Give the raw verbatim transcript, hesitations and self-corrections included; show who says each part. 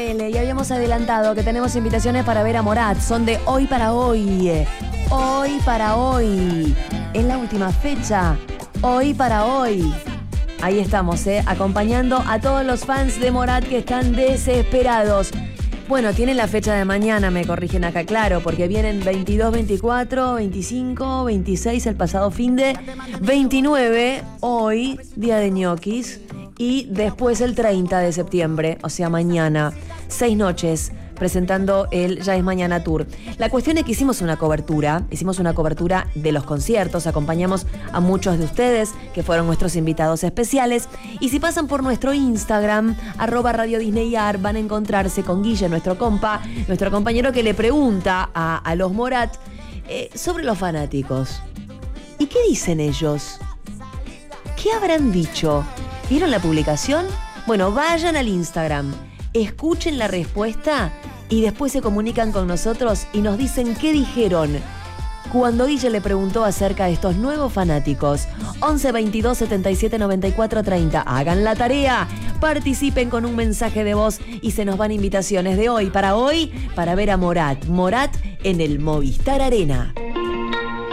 Speaker 1: L y habíamos adelantado que tenemos invitaciones para ver a Morat. Son de hoy para hoy. Hoy para hoy. Es la última fecha. Hoy para hoy. Ahí estamos, ¿eh? Acompañando a todos los fans de Morat que están desesperados. Bueno, tienen la fecha de mañana, me corrigen acá, claro, porque vienen veintidós, veinticuatro, veinticinco, veintiséis el pasado fin de, veintinueve, hoy, día de ñoquis, y después el treinta de septiembre, o sea, mañana, seis noches, presentando el Ya es Mañana Tour. La cuestión es que hicimos una cobertura, hicimos una cobertura de los conciertos, acompañamos a muchos de ustedes que fueron nuestros invitados especiales, y si pasan por nuestro Instagram, arroba Radio Disneyar, van a encontrarse con Guille, nuestro compa, nuestro compañero que le pregunta a, a los Morat eh, sobre los fanáticos. ¿Y qué dicen ellos? ¿Qué habrán dicho? ¿Vieron la publicación? Bueno, vayan al Instagram, escuchen la respuesta y después se comunican con nosotros y nos dicen qué dijeron cuando Guille le preguntó acerca de estos nuevos fanáticos. once, veintidós, setenta y siete, noventa y cuatro, treinta. Hagan la tarea, participen con un mensaje de voz y se nos van invitaciones de hoy para hoy para ver a Morat. Morat en el Movistar Arena.